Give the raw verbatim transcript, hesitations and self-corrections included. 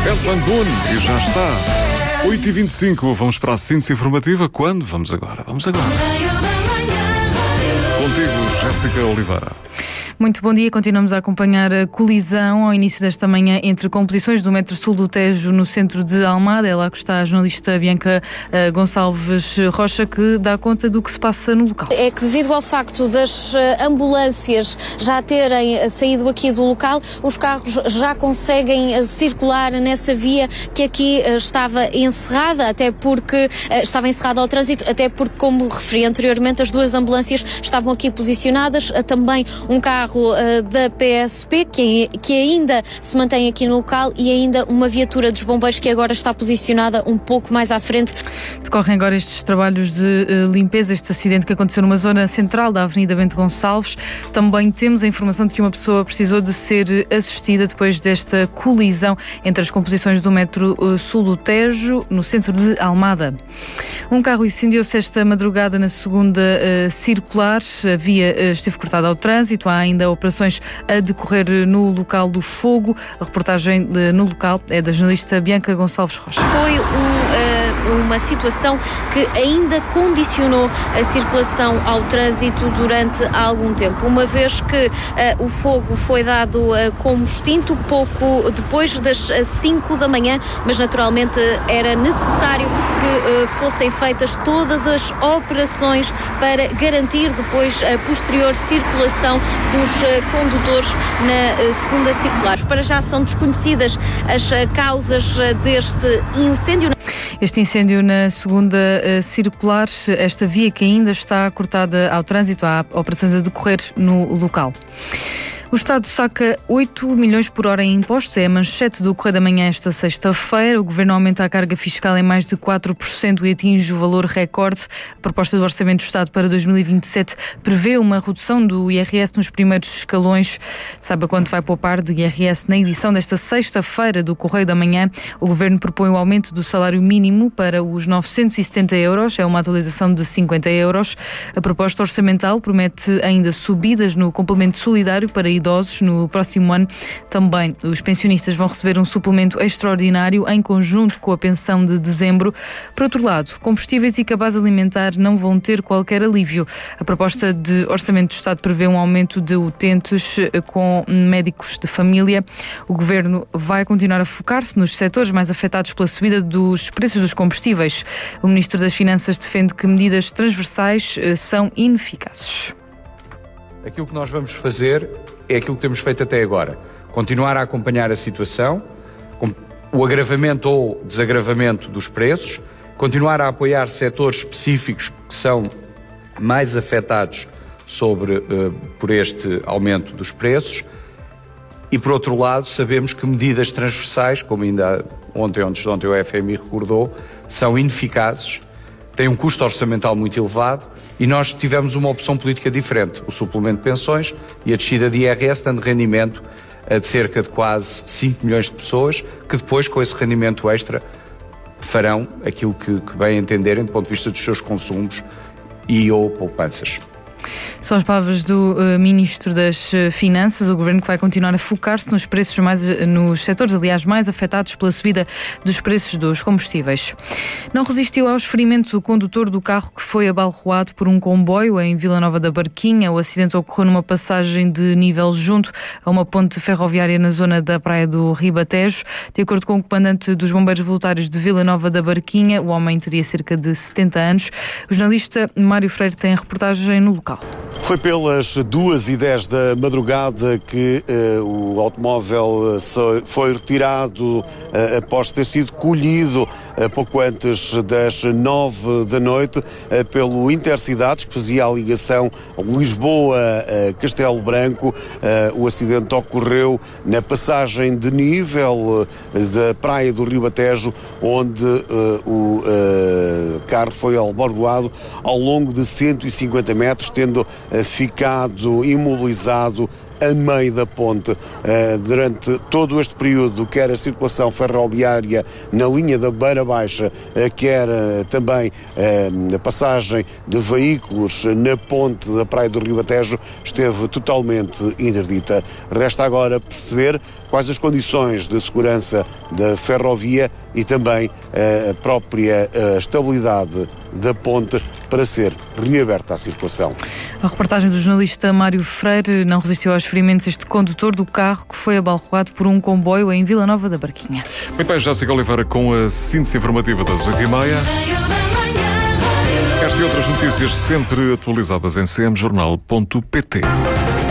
Elton Boone, e já está. oito e vinte e cinco, vamos para a síntese informativa. Quando? Vamos agora, vamos agora. Contigo, Jéssica Oliveira. Muito bom dia, continuamos a acompanhar a colisão ao início desta manhã entre composições do Metro Sul do Tejo no centro de Almada. É lá que está a jornalista Bianca uh, Gonçalves Rocha, que dá conta do que se passa no local. É que devido ao facto das ambulâncias já terem saído aqui do local, os carros já conseguem circular nessa via que aqui estava encerrada, até porque estava encerrada ao trânsito, até porque, como referi anteriormente, as duas ambulâncias estavam aqui posicionadas, também um carro da P S P que, que ainda se mantém aqui no local e ainda uma viatura dos bombeiros que agora está posicionada um pouco mais à frente. Decorrem agora estes trabalhos de uh, limpeza, este acidente que aconteceu numa zona central da Avenida Bento Gonçalves. Também temos a informação de que uma pessoa precisou de ser assistida depois desta colisão entre as composições do Metro uh, Sul do Tejo, no centro de Almada. Um carro incendiou-se esta madrugada na segunda uh, circular. A via uh, esteve cortada ao trânsito. Há ainda operações a decorrer no local do fogo. A reportagem de, no local é da jornalista Bianca Gonçalves Rocha. Foi um, uh, uma situação que ainda condicionou a circulação ao trânsito durante algum tempo, uma vez que uh, o fogo foi dado uh, como extinto pouco depois das cinco da manhã, mas naturalmente era necessário que uh, fossem feitas todas as operações para garantir depois a posterior circulação dos condutores na segunda circular. Para já são desconhecidas as causas deste incêndio. Este incêndio na segunda uh, circular, esta via que ainda está cortada ao trânsito, há operações a decorrer no local. O Estado saca oito milhões por hora em impostos. É a manchete do Correio da Manhã esta sexta-feira. O Governo aumenta a carga fiscal em mais de quatro por cento e atinge o valor recorde. A proposta do Orçamento do Estado para dois mil e vinte e sete prevê uma redução do I R S nos primeiros escalões. Saiba quanto vai poupar de I R S na edição desta sexta-feira do Correio da Manhã. O Governo propõe o aumento do salário mínimo para os novecentos e setenta euros. É uma atualização de cinquenta euros. A proposta orçamental promete ainda subidas no complemento solidário para idosos no próximo ano. Também os pensionistas vão receber um suplemento extraordinário em conjunto com a pensão de dezembro. Por outro lado, combustíveis e cabaz alimentar não vão ter qualquer alívio. A proposta de Orçamento do Estado prevê um aumento de utentes com médicos de família. O Governo vai continuar a focar-se nos setores mais afetados pela subida dos preços dos combustíveis. O Ministro das Finanças defende que medidas transversais são ineficazes. Aquilo que nós vamos fazer é aquilo que temos feito até agora. Continuar a acompanhar a situação, o agravamento ou desagravamento dos preços, continuar a apoiar setores específicos que são mais afetados sobre, uh, por este aumento dos preços e, por outro lado, sabemos que medidas transversais, como ainda ontem ou antes de ontem o F M I recordou, são ineficazes, têm um custo orçamental muito elevado. E nós tivemos uma opção política diferente, o suplemento de pensões e a descida de I R S, dando rendimento a de cerca de quase cinco milhões de pessoas, que depois, com esse rendimento extra, farão aquilo que, que bem entenderem do ponto de vista dos seus consumos e ou poupanças. São as palavras do uh, Ministro das Finanças. O Governo que vai continuar a focar-se nos preços mais, nos setores, aliás, mais afetados pela subida dos preços dos combustíveis. Não resistiu aos ferimentos o condutor do carro que foi abalroado por um comboio em Vila Nova da Barquinha. O acidente ocorreu numa passagem de nível junto a uma ponte ferroviária na zona da Praia do Ribatejo. De acordo com o comandante dos Bombeiros Voluntários de Vila Nova da Barquinha, o homem teria cerca de setenta anos. O jornalista Mário Freire tem a reportagem no local. Foi pelas duas e dez da madrugada que uh, o automóvel uh, foi retirado uh, após ter sido colhido uh, pouco antes das nove da noite uh, pelo Intercidades, que fazia a ligação Lisboa-Castelo Branco. Uh, o acidente ocorreu na passagem de nível uh, da Praia do Ribatejo, onde uh, o uh, carro foi albordoado ao longo de cento e cinquenta metros, tendo ficado imobilizado a meio da ponte. Durante todo este período, quer a circulação ferroviária na linha da Beira Baixa, quer também a passagem de veículos na ponte da Praia do Ribatejo, esteve totalmente interdita. Resta agora perceber quais as condições de segurança da ferrovia e também a própria estabilidade da ponte para ser reaberta à circulação. A reportagem do jornalista Mário Freire. Não resistiu aos ferimentos este condutor do carro que foi abalroado por um comboio em Vila Nova da Barquinha. Muito bem, Jéssica Oliveira com a síntese informativa das oito e meia. Esta e outras notícias sempre atualizadas em c m jornal ponto p t.